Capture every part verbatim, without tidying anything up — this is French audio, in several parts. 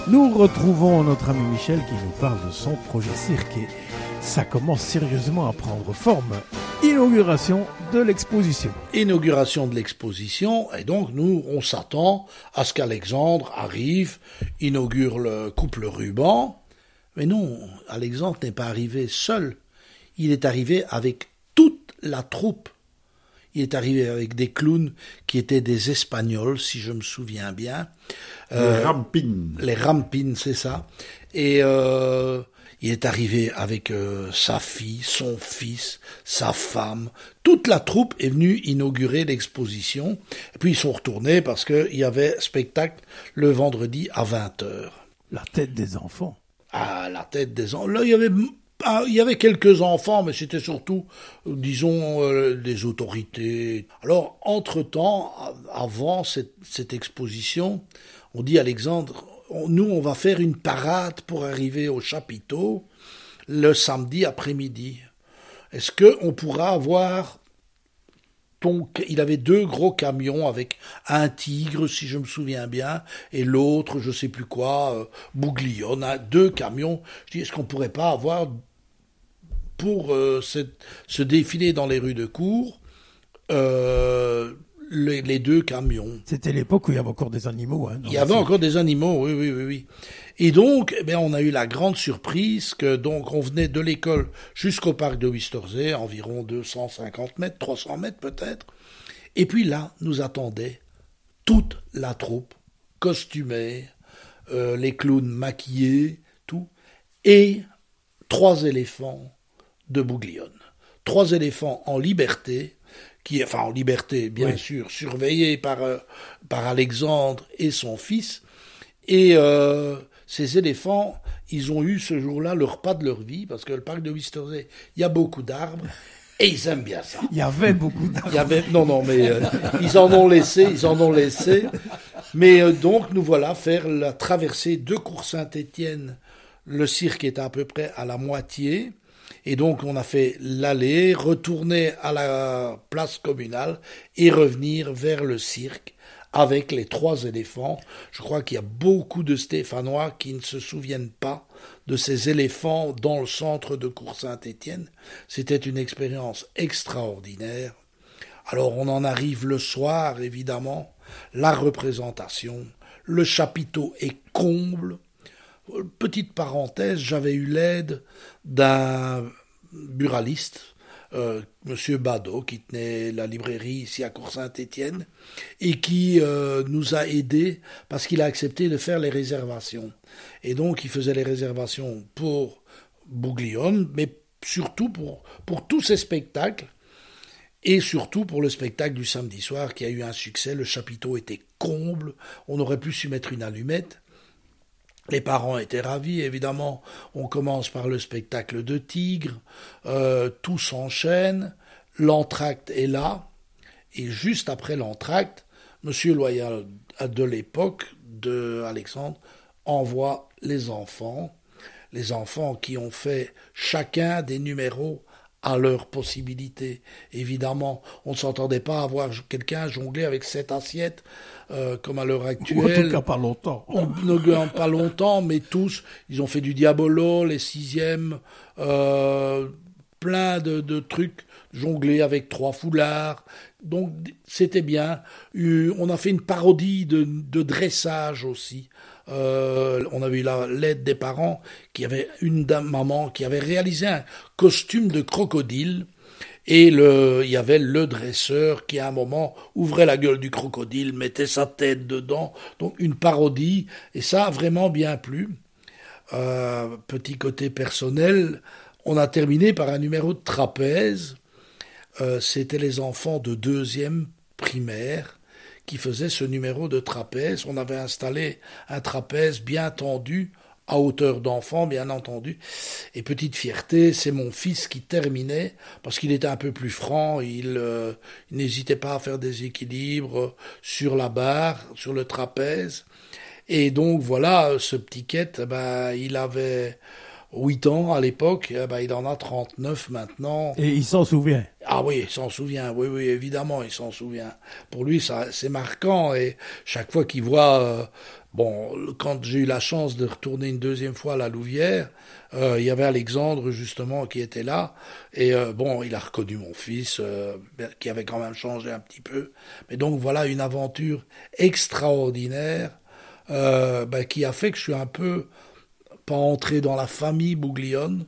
Nous retrouvons notre ami Michel qui nous parle de son projet cirque et ça commence sérieusement à prendre forme. Inauguration de l'exposition. Inauguration de l'exposition, et donc nous, on s'attend à ce qu'Alexandre arrive, inaugure le couple ruban. Mais non, Alexandre n'est pas arrivé seul. Il est arrivé avec toute la troupe. Il est arrivé avec des clowns qui étaient des Espagnols, si je me souviens bien. Les euh, Rampines. Les Rampines, c'est ça. Et euh, il est arrivé avec euh, sa fille, son fils, sa femme. Toute la troupe est venue inaugurer l'exposition. Et puis ils sont retournés parce qu'il y avait spectacle le vendredi à vingt heures. La tête des enfants. Ah, la tête des enfants. Là, il y avait... Ah, il y avait quelques enfants, mais c'était surtout, disons, euh, des autorités. Alors, entre-temps, avant cette, cette exposition, on dit à Alexandre, on, nous, on va faire une parade pour arriver au chapiteau le samedi après-midi. Est-ce qu'on pourra avoir... ton... Il avait deux gros camions avec un tigre, si je me souviens bien, et l'autre, je sais plus quoi, euh, Bouglione, hein, deux camions. Je dis, est-ce qu'on pourrait pas avoir... pour euh, cette, ce défilé dans les rues de Cours, euh, les, les deux camions. C'était l'époque où il y avait encore des animaux. Hein, il y avait encore des animaux, oui, oui, oui, oui. Et donc, eh bien, on a eu la grande surprise que donc on venait de l'école jusqu'au parc de Wistersee, environ deux cent cinquante mètres, trois cents mètres peut-être. Et puis là, nous attendait toute la troupe, costumée, euh, les clowns maquillés, tout, et trois éléphants de Bouglione. Trois éléphants en liberté, qui, enfin en liberté, bien oui. sûr, surveillés par, euh, par Alexandre et son fils. Et euh, ces éléphants, ils ont eu ce jour-là le repas de leur vie, parce que le parc de Wistersee, il y a beaucoup d'arbres, et ils aiment bien ça. Il y avait beaucoup d'arbres. Il y avait, non, non, mais euh, ils en ont laissé, ils en ont laissé. Mais euh, donc, nous voilà faire la traversée de Cours-Saint-Étienne. Le cirque est à peu près à la moitié. Et donc, on a fait l'aller, retourner à la place communale et revenir vers le cirque avec les trois éléphants. Je crois qu'il y a beaucoup de Stéphanois qui ne se souviennent pas de ces éléphants dans le centre de Cours-Saint-Étienne. C'était une expérience extraordinaire. Alors, on en arrive le soir, évidemment, la représentation, le chapiteau est comble. Petite parenthèse, j'avais eu l'aide d'un buraliste, euh, Monsieur Badeau, qui tenait la librairie ici à Cours-Saint-Étienne, et qui euh, nous a aidés parce qu'il a accepté de faire les réservations. Et donc, il faisait les réservations pour Bouglione, mais surtout pour, pour tous ces spectacles, et surtout pour le spectacle du samedi soir qui a eu un succès. Le chapiteau était comble, on aurait pu s'y mettre une allumette. Les parents étaient ravis, évidemment. On commence par le spectacle de Tigre, euh, tout s'enchaîne, l'entracte est là, et juste après l'entracte, Monsieur Loyal de l'époque, de Alexandre, envoie les enfants, les enfants qui ont fait chacun des numéros à leur possibilité. Évidemment, on ne s'entendait pas à voir quelqu'un jongler avec sept assiettes, euh, comme à l'heure actuelle. En tout cas, pas longtemps. On, ne, pas longtemps, mais tous, ils ont fait du diabolo, les sixièmes, euh, plein de, de trucs, jongler avec trois foulards. Donc, c'était bien. Euh, on a fait une parodie de, de dressage aussi. Euh, on avait eu la, l'aide des parents qui avait une dame, maman qui avait réalisé un costume de crocodile et le, il y avait le dresseur qui à un moment ouvrait la gueule du crocodile, mettait sa tête dedans, donc une parodie, et ça a vraiment bien plu. Euh, petit côté personnel, on a terminé par un numéro de trapèze. Euh, c'était les enfants de deuxième primaire qui faisait ce numéro de trapèze. On avait installé un trapèze bien tendu, à hauteur d'enfant, bien entendu. Et petite fierté, c'est mon fils qui terminait, parce qu'il était un peu plus franc, il, euh, il n'hésitait pas à faire des équilibres sur la barre, sur le trapèze. Et donc, voilà, ce petit quête, ben, il avait huit ans à l'époque, ben, il en a trente-neuf maintenant. Et il s'en souvient. Ah oui, il s'en souvient, oui, oui, évidemment, il s'en souvient. Pour lui, ça, c'est marquant, et chaque fois qu'il voit... Euh, bon, quand j'ai eu la chance de retourner une deuxième fois à la Louvière, euh, il y avait Alexandre, justement, qui était là, et euh, bon, il a reconnu mon fils, euh, qui avait quand même changé un petit peu. Mais donc, voilà une aventure extraordinaire, euh, ben, qui a fait que je suis un peu pas entré dans la famille Bouglione.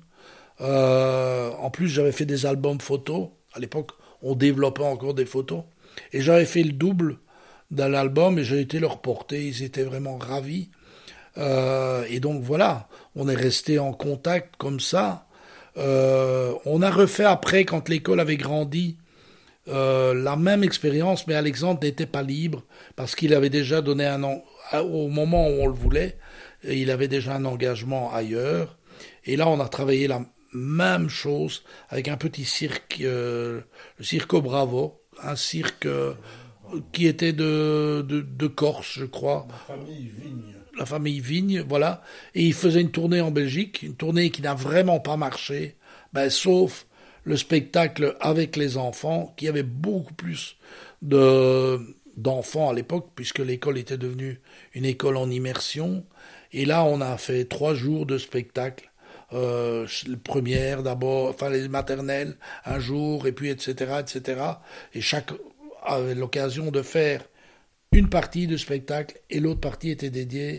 Euh, en plus, j'avais fait des albums photos. À l'époque, on développait encore des photos. Et j'avais fait le double dans l'album et j'ai été leur porter. Ils étaient vraiment ravis. Euh, et donc voilà, on est resté en contact comme ça. Euh, on a refait après, quand l'école avait grandi, euh, la même expérience, mais Alexandre n'était pas libre parce qu'il avait déjà donné un an, au moment où on le voulait, il avait déjà un engagement ailleurs. Et là, on a travaillé la même chose avec un petit cirque, euh, le Circo Bravo, un cirque euh, qui était de, de, de Corse, je crois. La famille Vigne. La famille Vigne, voilà. Et il faisait une tournée en Belgique, une tournée qui n'a vraiment pas marché, ben, sauf le spectacle avec les enfants, qui avait beaucoup plus de, d'enfants à l'époque, puisque l'école était devenue une école en immersion. Et là, on a fait trois jours de spectacle. Euh, les premières d'abord, enfin les maternelles, un jour, et puis et cetera, et cetera. Et chaque avait l'occasion de faire une partie de spectacle et l'autre partie était dédiée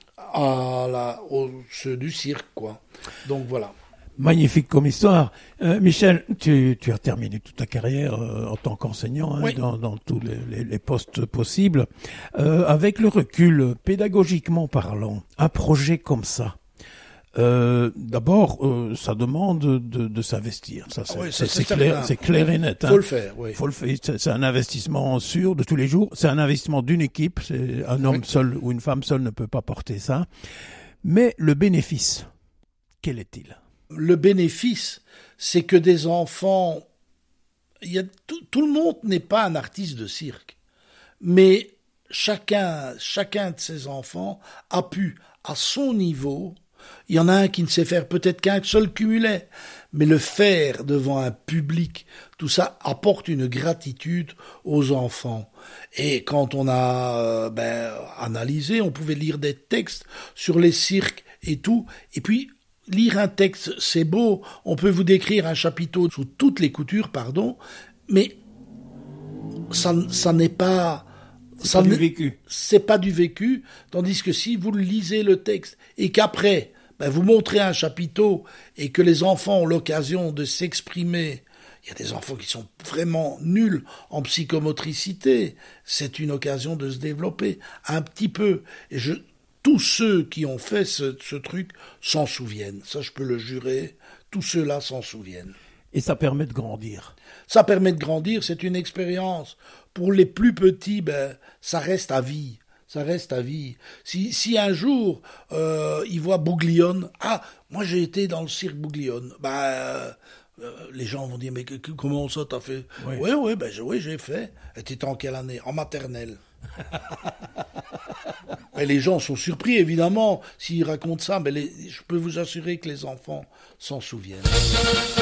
à la, aux ceux du cirque, quoi. Donc voilà. Magnifique comme histoire. Euh, Michel, tu, tu as terminé toute ta carrière euh, en tant qu'enseignant, hein, Oui. dans, dans tous les, les, les postes possibles. Euh, avec le recul, pédagogiquement parlant, un projet comme ça, Euh, d'abord, euh, ça demande de, de s'investir. Ça, c'est, Ah oui, c'est, ça, c'est c'est clair, certain. c'est clair et net. Faut hein. le faire, oui. Faut le faire. C'est, c'est un investissement sûr de tous les jours. C'est un investissement d'une équipe. C'est un homme Oui. seul ou une femme seule ne peut pas porter ça. Mais le bénéfice, quel est-il? Le bénéfice, c'est que des enfants, il y a tout, tout le monde n'est pas un artiste de cirque, mais chacun, chacun de ces enfants a pu, à son niveau. Il y en a un qui ne sait faire peut-être qu'un seul cumulet, mais le faire devant un public, tout ça apporte une gratitude aux enfants. Et quand on a ben, analysé, on pouvait lire des textes sur les cirques et tout, et puis lire un texte, c'est beau, on peut vous décrire un chapiteau sous toutes les coutures, pardon, mais ça, ça n'est pas... C'est ça pas du n'est- vécu. C'est pas du vécu, tandis que si vous lisez le texte et qu'après, ben, vous montrez un chapiteau et que les enfants ont l'occasion de s'exprimer, il y a des enfants qui sont vraiment nuls en psychomotricité, c'est une occasion de se développer un petit peu. Et je, tous ceux qui ont fait ce, ce truc s'en souviennent, ça je peux le jurer, tous ceux-là s'en souviennent. Et ça permet de grandir. Ça permet de grandir, c'est une expérience. Pour les plus petits, ben, ça reste à vie. Ça reste à vie. Si, si un jour, euh, ils voient Bouglione, ah, moi j'ai été dans le cirque Bouglione, ben, euh, euh, les gens vont dire, mais que, que- comment ça t'as fait? Oui. Oui, oui, ben, je- oui, j'ai fait. Et t'étais en quelle année? En maternelle. Mais les gens sont surpris, évidemment, s'ils racontent ça, mais les- je peux vous assurer que les enfants s'en souviennent.